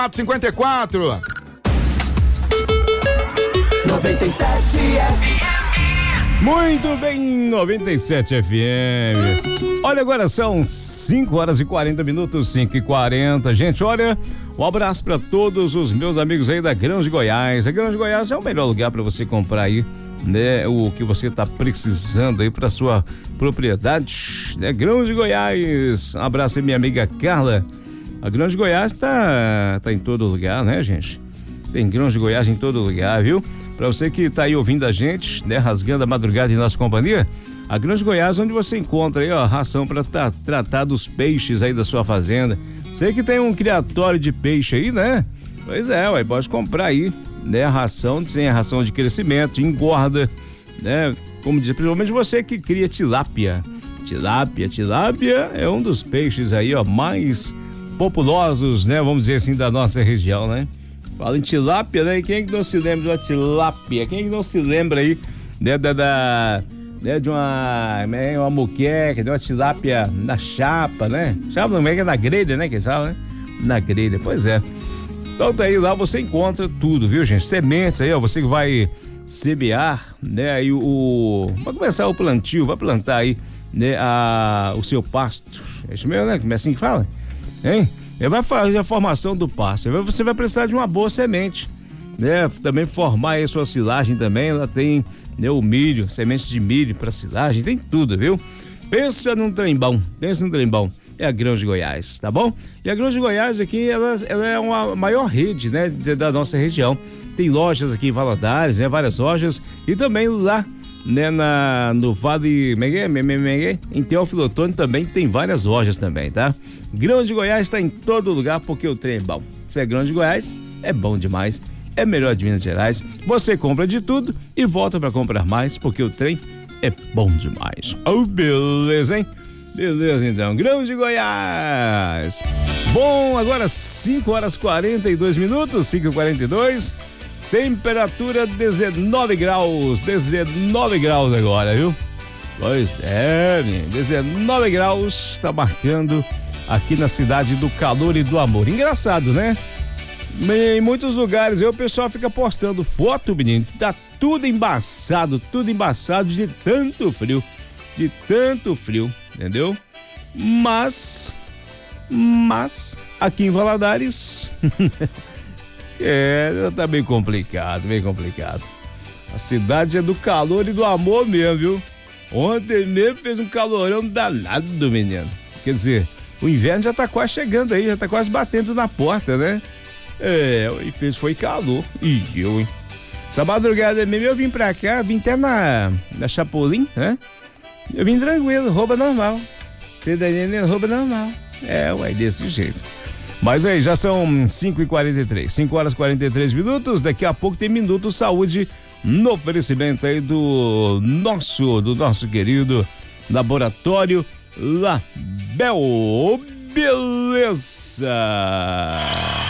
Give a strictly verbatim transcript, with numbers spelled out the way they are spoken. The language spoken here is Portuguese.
cinquenta e quatro. noventa e sete F M. Muito bem, noventa e sete F M. Olha, agora são cinco horas e quarenta minutos, cinco e quarenta. Gente, olha, um abraço para todos os meus amigos aí da Grãos de Goiás. A Grãos de Goiás é o melhor lugar para você comprar aí, né, o que você tá precisando aí para sua propriedade, né? Grãos de Goiás. Um abraço aí, minha amiga Carla. A Grãos de Goiás tá, tá em todo lugar, né, gente? Tem Grãos de Goiás em todo lugar, viu? Pra você que tá aí ouvindo a gente, né, rasgando a madrugada em nossa companhia, a Grãos de Goiás, onde você encontra aí, ó, ração pra tra- tratar dos peixes aí da sua fazenda. Sei que tem um criatório de peixe aí, né? Pois é, ué, pode comprar aí, né, a ração, tem a ração de crescimento, de engorda, né? Como diz, principalmente você que cria tilápia. Tilápia, tilápia é um dos peixes aí, ó, mais populosos, né? Vamos dizer assim, da nossa região, né? Fala em tilápia, né? E quem é que não se lembra de uma tilápia? Quem é que não se lembra aí, né, da, da né, de uma, né, uma moqueca, de uma tilápia na chapa, né? Chapa não é que é na grelha, né? Que eles falam, né? Na grelha, pois é. Então tá aí, lá você encontra tudo, viu, gente? Sementes aí, ó, você que vai semear, né? Aí o, vai começar o plantio, vai plantar aí, né? A, o seu pasto. É isso mesmo, né? Como é assim que fala? Hein? Ele vai fazer a formação do pasto. Você vai precisar de uma boa semente, né? Também formar aí a sua silagem também. Ela tem, né, o milho, sementes de milho para silagem, tem tudo, viu? Pensa num trem bom, pensa num trem bom. É a Grãos de Goiás, tá bom? E a Grãos de Goiás aqui, ela, ela é uma maior rede, né, da nossa região. Tem lojas aqui em Valadares, né, várias lojas, e também lá, né, na, no Vale, em Teófilo Otoni também tem várias lojas também, tá? Grãos de Goiás está em todo lugar porque o trem é bom. Se é Grãos de Goiás, é bom demais, é melhor de Minas Gerais. Você compra de tudo e volta para comprar mais porque o trem é bom demais. Oh, beleza, hein? Beleza, então. Grãos de Goiás. Bom, agora cinco horas e quarenta e dois minutos, cinco e quarenta e dois. Temperatura dezenove graus, dezenove graus agora, viu? Pois é, dezenove graus, tá marcando aqui na cidade do calor e do amor. Engraçado, né? Em muitos lugares aí o pessoal fica postando foto, menino, tá tudo embaçado, tudo embaçado de tanto frio, de tanto frio, entendeu? Mas, mas, aqui em Valadares... É, tá bem complicado, bem complicado. A cidade é do calor e do amor mesmo, viu? Ontem mesmo fez um calorão danado, menino. Quer dizer, o inverno já tá quase chegando aí, já tá quase batendo na porta, né? É, e fez, foi calor. E eu, hein? Essa madrugada mesmo eu vim pra cá, vim até na, na Chapolin, né? Eu vim tranquilo, roupa normal. Você tá entendendo? Roupa normal. É, ué, desse jeito. Mas aí, já são cinco e quarenta e três, cinco horas e quarenta e três minutos, daqui a pouco tem Minuto Saúde no oferecimento aí do nosso, do nosso querido Laboratório Label. Beleza!